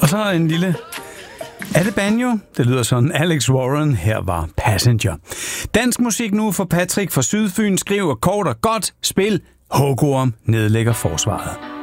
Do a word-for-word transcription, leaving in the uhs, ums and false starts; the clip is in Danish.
Og så en lille... Er det banjo? Det lyder sådan. Alex Warren, her var Passenger. Dansk musik nu for Patrick fra Sydfyn skriver kort og godt. Spil Hugorm nedlægger forsvaret.